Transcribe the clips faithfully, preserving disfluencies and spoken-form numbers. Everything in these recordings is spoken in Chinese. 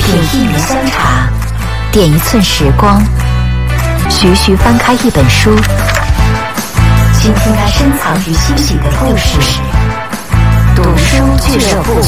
品一壶香茶，点一寸时光，徐徐翻开一本书，倾听它深藏于心底的故事。读书俱乐部。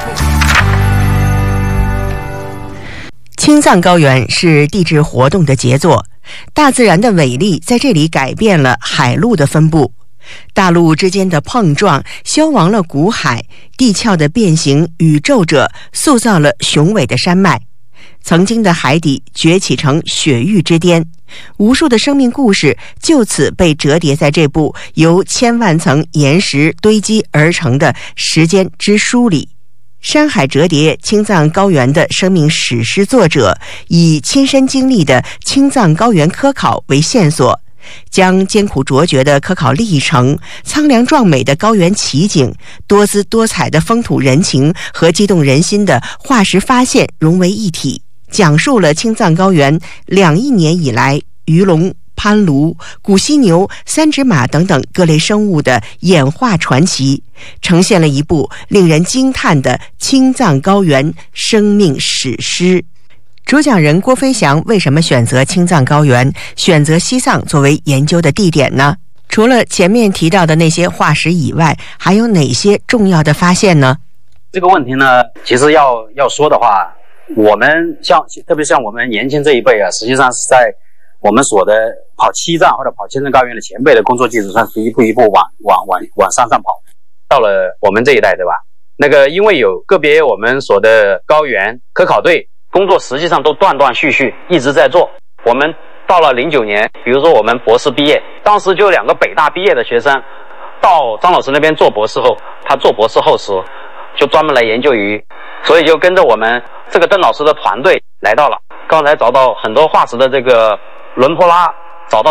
青藏高原是地质活动的杰作，大自然的伟力在这里改变了海陆的分布。大陆之间的碰撞消亡了古海，地壳的变形宇宙者塑造了雄伟的山脉。曾经的海底崛起成雪域之巅，无数的生命故事就此被折叠在这部由千万层岩石堆积而成的时间之书里。山海折叠青藏高原的生命史诗作者，以亲身经历的青藏高原科考为线索，将艰苦卓绝的科考历程、苍凉壮美的高原奇景、多姿多彩的风土人情和激动人心的化石发现融为一体，讲述了青藏高原两亿年以来鱼龙、攀鲈、古犀牛、三指马等等各类生物的演化传奇，呈现了一部令人惊叹的青藏高原生命史诗。主讲人郭飞翔为什么选择青藏高原、选择西藏作为研究的地点呢？除了前面提到的那些化石以外，还有哪些重要的发现呢？ 这个问题呢，其实要要说的话，我们像特别像我们年轻这一辈啊，实际上是在我们所的跑西藏或者跑青藏高原的前辈的工作基础上，是一步一步往往往往上上跑。到了我们这一代，对吧？那个因为有个别我们所的高原科考队工作实际上都断断续续一直在做。我们到了零九年，比如说我们博士毕业，当时就有两个北大毕业的学生到张老师那边做博士后，他做博士后时就专门来研究鱼，所以就跟着我们这个邓老师的团队来到了。刚才找到很多化石的这个伦坡拉